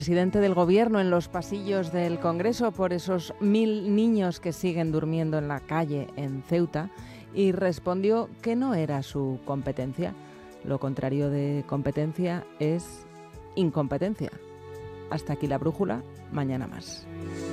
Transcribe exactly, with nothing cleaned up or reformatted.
Presidente del Gobierno en los pasillos del Congreso por esos mil niños que siguen durmiendo en la calle en Ceuta y respondió que no era su competencia. Lo contrario de competencia es incompetencia. Hasta aquí la brújula, mañana más.